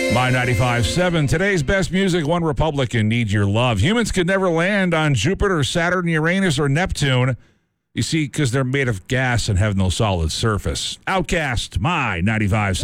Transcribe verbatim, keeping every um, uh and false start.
My ninety-five seven. Today's best music, One Republican, Need Your Love. Humans could never land on Jupiter, Saturn, Uranus, or Neptune. You see, because they're made of gas and have no solid surface. Outcast, My ninety-five seven.